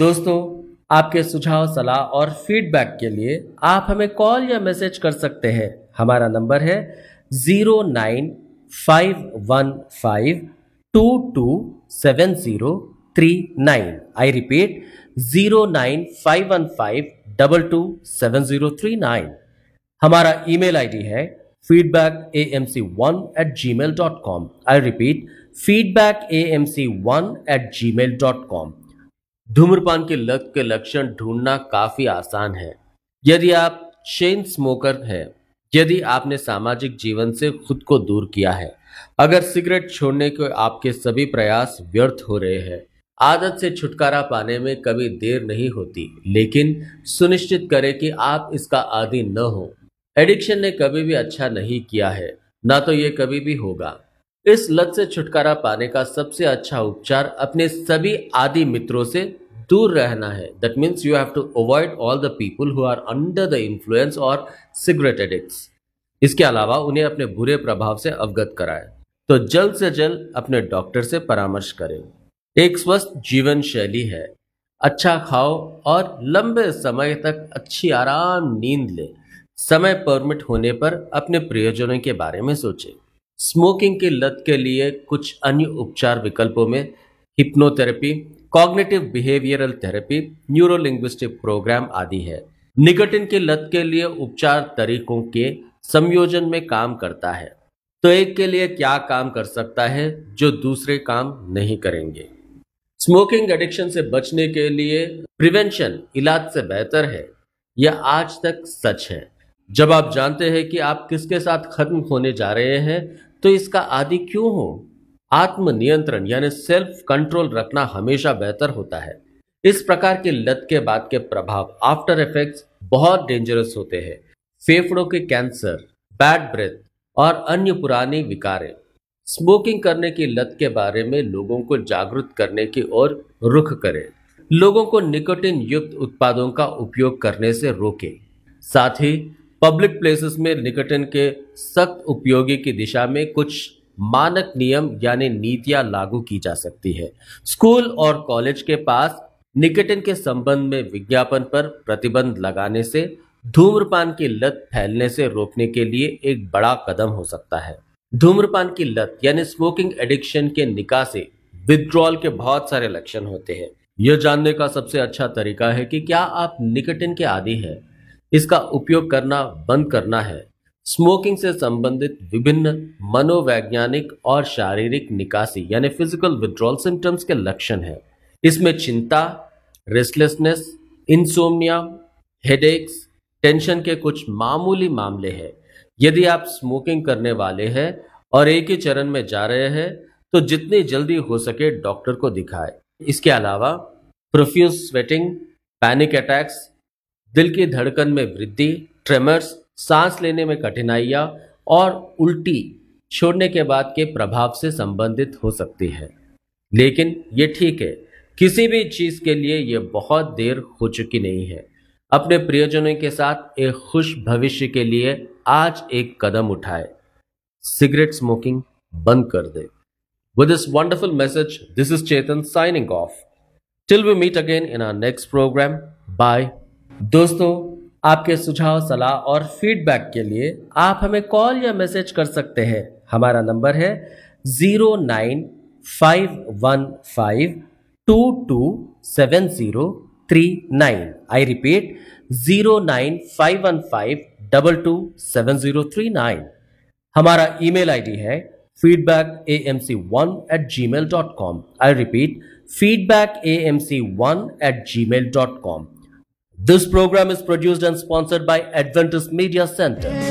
दोस्तों, आपके सुझाव, सलाह और फीडबैक के लिए आप हमें कॉल या मैसेज कर सकते हैं। हमारा नंबर है 09515227039। I repeat 09515227039। हमारा ईमेल आईडी है feedbackAMC1@gmail.com। I repeat feedbackAMC1@gmail.com। धूम्रपान की लत के लक्षण ढूंढना काफी आसान है। यदि आप चेन स्मोकर हैं, यदि आपने सामाजिक जीवन से खुद को दूर किया है, अगर सिगरेट छोड़ने के आपके सभी प्रयास व्यर्थ हो रहे हैं, आदत से छुटकारा पाने में कभी देर नहीं होती, लेकिन सुनिश्चित करें कि आप इसका आदी न हो। एडिक्शन ने कभी भी अच्छा नहीं किया है, ना तो ये कभी भी होगा। इस लत से छुटकारा पाने का सबसे अच्छा उपचार अपने सभी आदी मित्रों से दूर रहना है। That means you have to avoid all the people who are under the influence और सिगरेट एडिक्ट्स। इसके अलावा उन्हें अपने बुरे प्रभाव से अवगत कराएं। तो जल्द से जल्द अपने डॉक्टर से परामर्श करें। एक स्वस्थ जीवन शैली है, अच्छा खाओ और लंबे समय तक अच्छी आराम नींद ले। समय परमिट होने पर अपने प्रियजनों के बारे में सोचें। स्मोकिंग की लत के लिए कुछ अन्य उपचार विकल्पों में hypnotherapy, cognitive behavioural therapy, neuro linguistic programme आदि है। निकोटिन की लत के लिए उपचार तरीकों के संयोजन में काम करता है। तो एक के लिए क्या काम कर सकता है जो दूसरे काम नहीं करेंगे। स्मोकिंग एडिक्शन से बचने के लिए प्रिवेंशन इलाज से बेहतर है, यह आज तक सच है। जब आप जानते हैं कि आप किसके साथ खत्म होने जा रहे हैं, तो इसका आदी क्यों हो। आत्मनियंत्रण यानी सेल्फ कंट्रोल रखना हमेशा बेहतर होता है। इस प्रकार की लत के बाद के प्रभाव, आफ्टर इफेक्ट्स, बहुत डेंजरस होते हैं। फेफड़ों के कैंसर, बैड ब्रेथ और अन्य पुरानी विकारें। स्मोकिंग करने की लत के बारे में लोगों को जागरूक करने की ओर रुख करें। लोगों को निकोटिन युक्त उत्पादों का उपयोग करने से रोकें। साथ ही पब्लिक प्लेसेस में निकोटिन के सख्त उपयोगी की दिशा में कुछ मानक नियम यानी नीतियां लागू की जा सकती है। स्कूल और कॉलेज के पास निकोटिन के संबंध में विज्ञापन पर प्रतिबंध लगाने से धूम्रपान की लत फैलने से रोकने के लिए एक बड़ा कदम हो सकता है। धूम्रपान की लत यानी स्मोकिंग एडिक्शन के निकाह से विथड्रॉल के बहुत सारे लक्षण होते हैं। यह जानने का सबसे अच्छा तरीका है कि क्या आप निकोटिन के आदी हैं, इसका उपयोग करना बंद करना है। स्मोकिंग से संबंधित विभिन्न मनोवैज्ञानिक और शारीरिक निकासी यानी फिजिकल विथड्रॉल सिम्टम्स के लक्षण हैं। इसमें चिंता, रेस्टलेसनेस, इंसोम्निया, हेडेक्स, टेंशन के कुछ मामूली मामले हैं। यदि आप स्मोकिंग करने वाले हैं और एक ही चरण में जा रहे हैं, तो जितनी जल्दी हो सके डॉक्टर को दिखाएं। इसके अलावा प्रोफ्यूज स्वेटिंग, पैनिक अटैक्स, दिल की धड़कन में वृद्धि, ट्रेमर्स, सांस लेने में कठिनाइयां और उल्टी छोड़ने के बाद के प्रभाव से संबंधित हो सकती है। लेकिन ये ठीक है, किसी भी चीज के लिए ये बहुत देर हो चुकी नहीं है। अपने प्रियजनों के साथ एक खुश भविष्य के लिए आज एक कदम उठाए। सिगरेट स्मोकिंग बंद कर दे। With this wonderful message, this is Chetan signing off. Till we meet again in our next program. Bye. दोस्तों, आपके सुझाव, सलाह और फीडबैक के लिए आप हमें कॉल या मैसेज कर सकते हैं। हमारा नंबर है 09515227039। I repeat 09515227039। हमारा ईमेल आईडी है feedbackAMC1@gmail.com। I repeat feedbackAMC1@gmail.com। This program is produced and sponsored by Adventist Media Center.